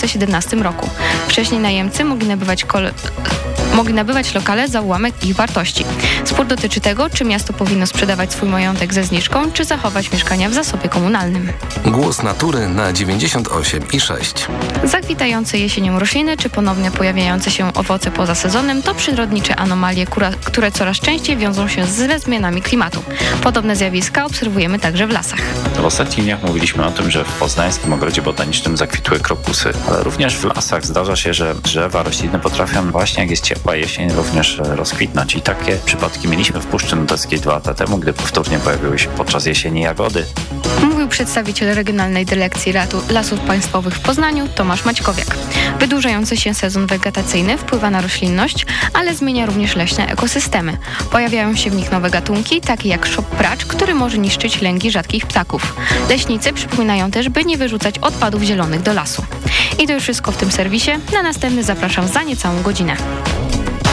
2017 roku. Wcześniej najemcy mogli nabywać lokale za ułamek ich wartości. Spór dotyczy tego, czy miasto powinno sprzedawać swój majątek ze zniżką, czy zachować mieszkania w zasobie komunalnym. Głos natury na 98,6. Zakwitające jesienią rośliny, czy ponownie pojawiające się owoce poza sezonem to przyrodnicze anomalie, które coraz częściej wiążą się ze zmianami klimatu. Podobne zjawiska obserwujemy także w lasach. W ostatnich dniach mówiliśmy o tym, że w poznańskim ogrodzie botanicznym zakwitły krokusy, ale również w lasach zdarza się, że drzewa, rośliny potrafią właśnie jak jest ciepła jesień również rozkwitnąć. I takie przypadki mieliśmy w Puszczy Noteckiej 2 lata temu, gdy powtórnie pojawiły się podczas jesieni jagody. Mówił przedstawiciel Regionalnej Dyrekcji Lasów Państwowych w Poznaniu, Tomasz Maćkowiak. Wydłużający się sezon wegetacyjny wpływa na roślinność, ale zmienia również leśne ekosystemy. Pojawiają się w nich nowe gatunki, takie jak szop-pracz, który może niszczyć lęgi rzadkich ptaków. Leśnicy przypominają też, by nie wyrzucać odpadów zielonych do lasu. I to już wszystko w tym serwisie. Na następny zapraszam za niecałą godzinę.